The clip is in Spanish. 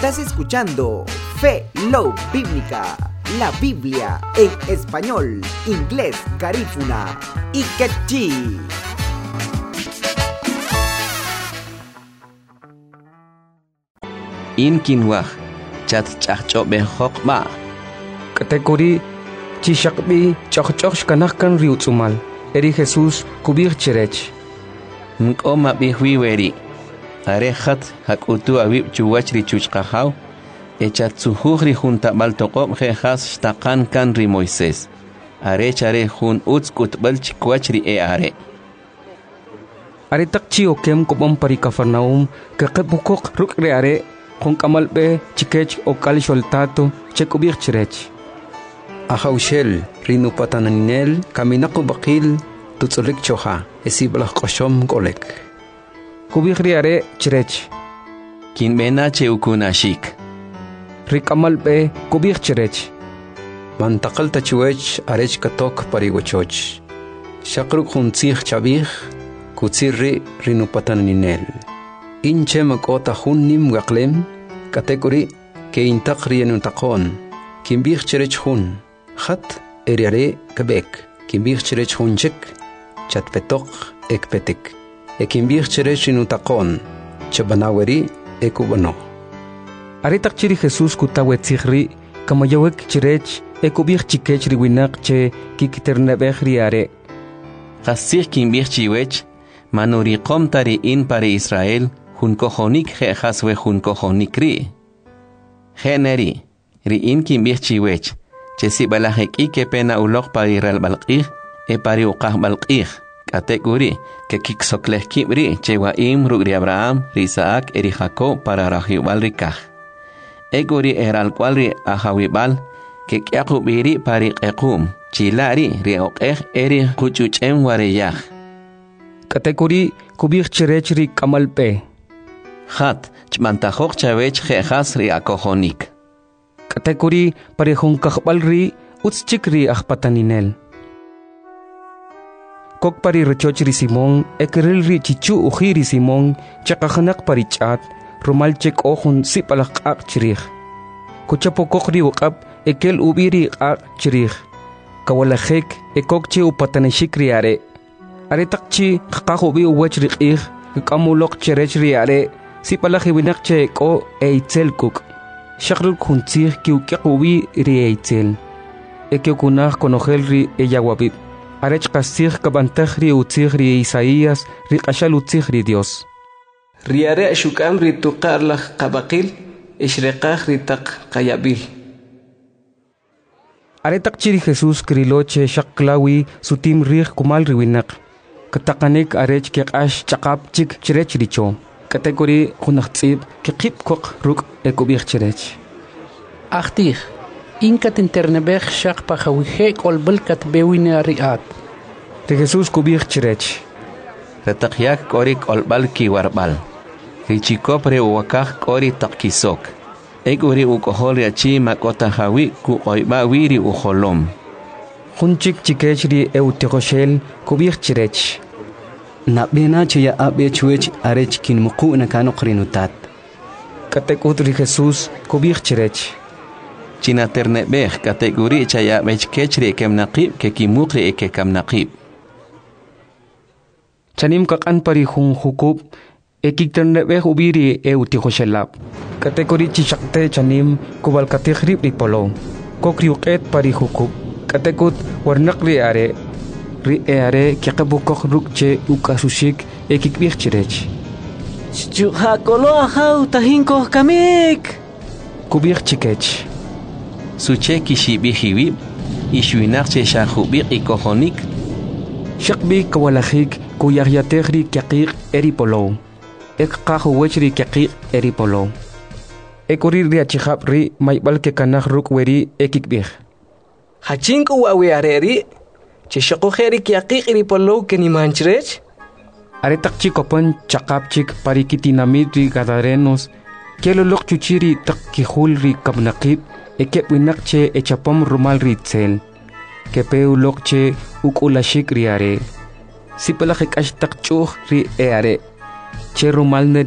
Estás escuchando Fe Love Bíblica, la Biblia en español, inglés, garífuna y quechí. In kinwah, chat chachcho behokma. Kategori chishakbi chachchoch kanahkan riutsumal. Eri Jesús kubir cherech. Nkoma bihwiweri. Arehat hakutu awib chuwachri chuchqahaw. Echatsuhri junta baltoqob jejas shtaqan kanri Moisés. Are hun utskut balchikwachri are. Are takchi okem kopom pari Kafarnaum kakebukok rukre are kon kamalbe chikech okal sholtato chekubir cherech. Ahaushel rinu pataninel kaminaku bakil tutsulik choha esiblah koshom golek. Kubir are cherech. Kin bena cheukunashik. Rikamalbe kubir cherech. Mantakal tachuech arech katok parigochoch. Shakruk huntzih chabih kutsirri rinu pataninel. Inche makota hunnim gaklem kategori ke intakri enutakon. Kimbih cherech hun. Khat eriare Quebec. Kimbih cherech hunchek chatpetok ekpetek. Kimbih cherech inutakon chabanaweri ekubano. Aritak chiri Jesús kutawetzihri kamayawek cherech ekubih chikech riwinak che kikiternebeh riare. Qasih kimbih chiwech manuri qomtari in pare Israel hun kohonik jehaswe hun kohonik ri. Generi ri in kimbih chiwech chesi balahek ike pena ulok pari ral balqih e pari uqah balqih kategori ke kiksokleh kibri chewa rugri Abraham ri Isaac eri Jacob para rahibal rikah egori eral kwalri ahawibal ke kyakubiri pari qequm chilari ri oqeh eri kuchuchem wareyah kategori kubir cherech ri kamalpe khat chmantajok chavech jejas ri akohonik kategori pare hun kakbalri utschikri ahpataninel. Kok pari rechoch ri Simón ekeril ri chichu ujiri Simón chakahanak pari chat rumalchek ohun sipalak ak chirih. Kuchapokok ri wakab ekel ubiri ak chirih. Kawalahek ekokche upatanishik ri are. Are takchi kakahubi uwech ri qih kamulok cherech ri are sipalak hiwinak che ko eitzel kuk. Shakrul kuntzih kiukiakubi ri eitzel. Ekiokunah konogel ri eyawabib. Arech kasih kabantah ri utzih ri Isaías ri qashal utzih ri Dios. Riare shukam ri tuqar lah qabaqil ishreqah ri taq qayabil. Aretak chiri Jesús kriloche shaklawi sutim rih kumal riwinak. Katakanik arech kiqash chaqap chik chirech richo. Kategori kunachtzib kikip kok ruk ekubir chirech. Achtih. Inkat internebech shak pahawihe kolbelkat bewina riat. De Jesús kubir chirech. Retakyak kori kolbal kiwarbal. Richikopre uwakah kori takkisok. Eguri ukohol yachi makota hawi ku oiba wiri uholom. Hunchik chikech ri eutikoshel kubir chirech. Nabena chaya abe chuech arech kin muku nakanok rinutat. Katekut ri Jesús kubir chirech. China ternebeh kategori chaya bechkechri kem naqib ke kimukri eke kam naqib. Chanim kakan pari hun hukub ekik ternebeh ubiri eutikoshellab. Kategori chishakte chanim kubal kategrib ri polo. Kokriuket pari hukub. Katekut warnak ri are. Ri are kiakabukok rukche ukasushik ekikbih chirech. Chukakolo ahau tahinko kamik. Kubir chikech. Suche kishibihiwib ishwinakche shahubik ikohonik. Shakbi kawalahik kuyahyatehri kiakik eripolo. Ekkahuwechri kiakik eripolo. Ekuri ri achihab ri maibal ke kanah rukweri ekikbih. Hachinku wawi areri chishakoheri kiakik eripolo kenimanchrech. Aretak chikopan chakapchik parikitinamid ri gadarenos. Kielolok chuchiri takkihul ri kabnakib. Ekep winakche echapom rumal ritzel. Kepeu lokche ukulashik riare. Sipalakik ashtak chuh ri eare. Che rumal